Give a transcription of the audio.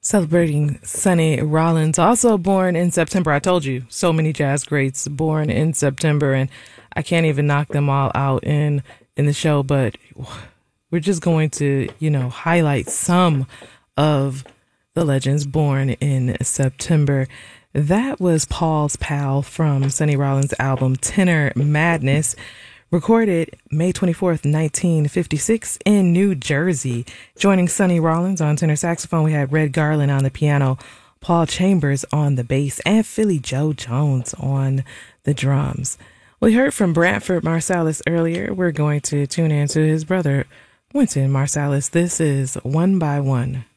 Celebrating Sonny Rollins, also born in September. I told you, so many jazz greats born in September, and I can't even knock them all out in the show, but we're just going to, highlight some of the legends born in September. That was Paul's Pal from Sonny Rollins' album Tenor Madness, recorded May 24th, 1956 in New Jersey. Joining Sonny Rollins on tenor saxophone, we had Red Garland on the piano, Paul Chambers on the bass, and Philly Joe Jones on the drums. We heard from Branford Marsalis earlier. We're going to tune in to his brother, Wynton Marsalis. This is One by One.